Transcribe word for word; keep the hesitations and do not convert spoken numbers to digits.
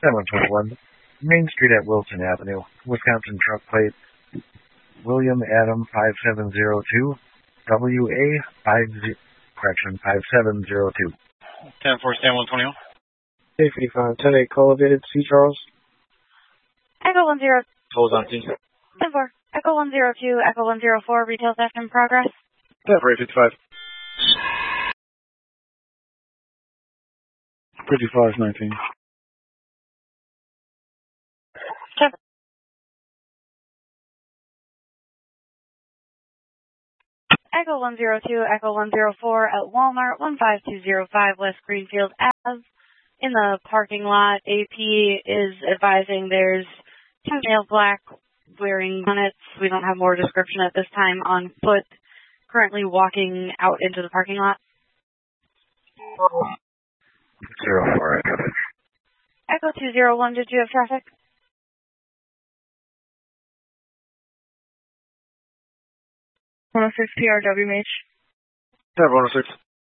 seven twenty-one, Main Street at Wilson Avenue, Wisconsin truck plate William Adam five seven zero two, W A five correction five seven zero two. ten four, stand one twenty-one. A fifty-five, ten eight, elevated, C. Charles. Echo one zero. Hold on, please. ten four, Echo one zero two, Echo one zero four, retail theft in progress. ten four, A fifty-five. fifty-five, nineteen. Check. Echo one zero two, Echo one zero four at Walmart, one five two zero five West Greenfield Ave. In the parking lot, A P is advising there's two male black wearing bonnets. We don't have more description at this time, on foot, currently walking out into the parking lot. Zero four, Echo. Echo two zero one, did you have traffic? one oh six P R W, Mage. ten one oh six.